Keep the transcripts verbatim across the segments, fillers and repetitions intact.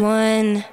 One.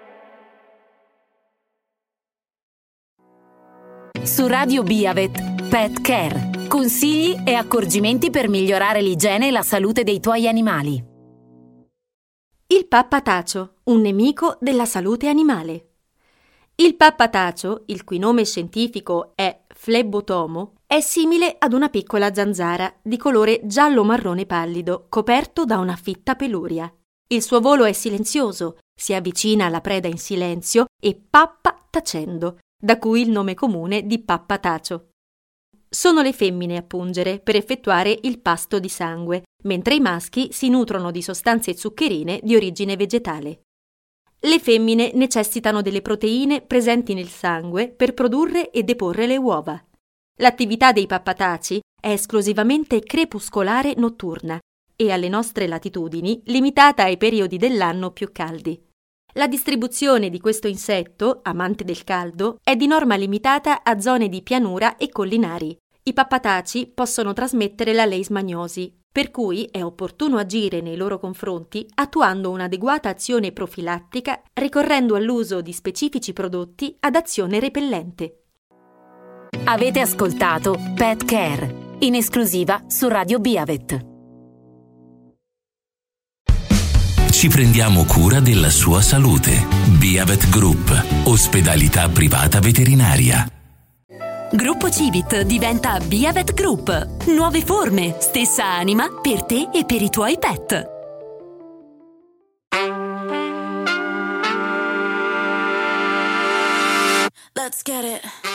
Su Radio Biavet, Pet Care. Consigli e accorgimenti per migliorare l'igiene e la salute dei tuoi animali. Il pappatacio, un nemico della salute animale. Il pappatacio, il cui nome scientifico è Flebotomo, è simile ad una piccola zanzara di colore giallo-marrone pallido, coperto da una fitta peluria. Il suo volo è silenzioso, si avvicina alla preda in silenzio e pappa tacendo, da cui il nome comune di pappatacio. Sono le femmine a pungere per effettuare il pasto di sangue, mentre i maschi si nutrono di sostanze zuccherine di origine vegetale. Le femmine necessitano delle proteine presenti nel sangue per produrre e deporre le uova. L'attività dei pappataci è esclusivamente crepuscolare notturna e alle nostre latitudini limitata ai periodi dell'anno più caldi. La distribuzione di questo insetto, amante del caldo, è di norma limitata a zone di pianura e collinari. I pappataci possono trasmettere la leishmaniosi, per cui è opportuno agire nei loro confronti attuando un'adeguata azione profilattica, ricorrendo all'uso di specifici prodotti ad azione repellente. Avete ascoltato Pet Care, in esclusiva su Radio Biavet. Ci prendiamo cura della sua salute. Biavet Group, ospedalità privata veterinaria. Gruppo Civit diventa Biavet Group. Nuove forme, stessa anima per te e per i tuoi pet. Let's get it.